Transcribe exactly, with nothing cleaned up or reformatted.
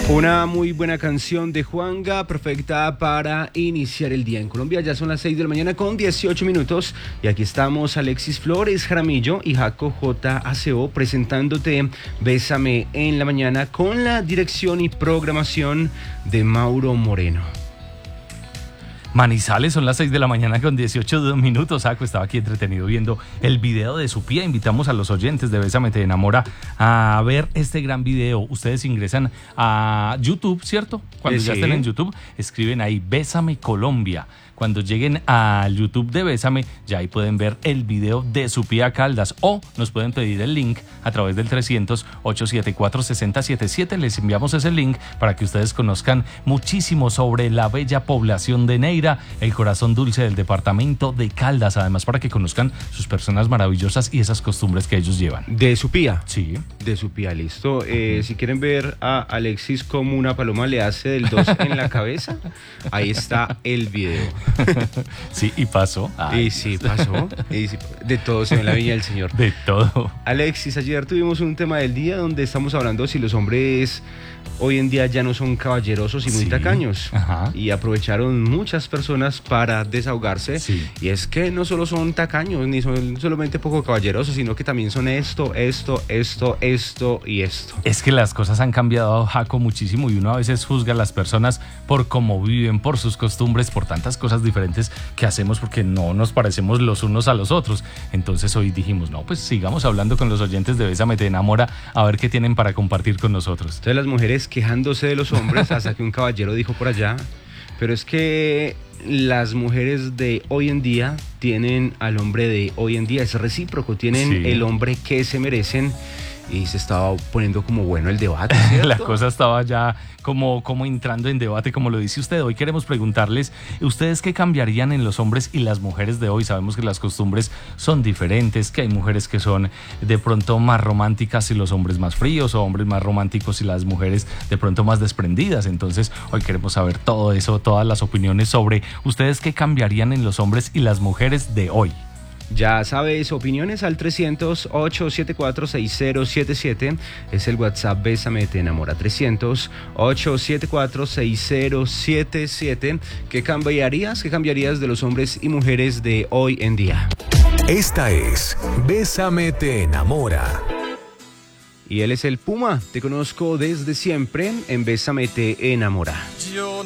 Una muy buena canción de Juanga, perfecta para iniciar el día en Colombia. Ya son las seis de la mañana con dieciocho minutos y aquí estamos Alexis Flores Jaramillo y Jaco J A C O presentándote Bésame en la mañana con la dirección y programación de Mauro Moreno. Manizales, son las seis de la mañana con dieciocho minutos. Saco estaba aquí entretenido viendo el video de Supía. Invitamos a los oyentes de Bésame te enamora a ver este gran video. Ustedes ingresan a YouTube, ¿cierto? Cuando sí. ya estén en YouTube, escriben ahí Bésame Colombia. Cuando lleguen al YouTube de Bésame, ya ahí pueden ver el video de Supía Caldas o nos pueden pedir el link a través del trescientos, ochocientos setenta y cuatro, sesenta setenta y siete. Les enviamos ese link para que ustedes conozcan muchísimo sobre la bella población de Neira, el corazón dulce del departamento de Caldas, además para que conozcan sus personas maravillosas y esas costumbres que ellos llevan. ¿De Supía? Sí. De Supía, listo. Eh, si quieren ver a Alexis como una paloma le hace del dos en la cabeza, ahí está el video. Sí, y pasó. Ay, y sí, pasó. Y sí, de todo se ve en la viña del Señor. De todo. Alexis, ayer tuvimos un tema del día donde estamos hablando si los hombres hoy en día ya no son caballerosos y muy sí. tacaños. Ajá. Y aprovecharon muchas personas para desahogarse. Sí. Y es que no solo son tacaños, ni son solamente poco caballerosos, sino que también son esto, esto, esto, esto y esto. Es que las cosas han cambiado, Jaco, muchísimo y uno a veces juzga a las personas por cómo viven, por sus costumbres, por tantas cosas diferentes que hacemos porque no nos parecemos los unos a los otros. Entonces hoy dijimos, no, pues sigamos hablando con los oyentes de Bésame te enamora a ver qué tienen para compartir con nosotros. Entonces las mujeres quejándose de los hombres hasta que un caballero dijo por allá, pero es que las mujeres de hoy en día tienen al hombre de hoy en día, es recíproco, tienen sí. el hombre que se merecen. Y se estaba poniendo como bueno el debate, ¿cierto? La cosa estaba ya como, como entrando en debate, como lo dice usted. Hoy queremos preguntarles, ¿ustedes qué cambiarían en los hombres y las mujeres de hoy? Sabemos que las costumbres son diferentes, que hay mujeres que son de pronto más románticas y los hombres más fríos, o hombres más románticos y las mujeres de pronto más desprendidas. Entonces, hoy queremos saber todo eso, todas las opiniones sobre ustedes qué cambiarían en los hombres y las mujeres de hoy. Ya sabes, opiniones al trescientos, ochocientos setenta y cuatro, sesenta setenta y siete. Es el WhatsApp Bésame te enamora. trescientos, ochocientos setenta y cuatro, sesenta setenta y siete. ¿Qué cambiarías? ¿Qué cambiarías de los hombres y mujeres de hoy en día? Esta es Bésame te enamora. Y él es el Puma. Te conozco desde siempre en Bésame te enamora. Yo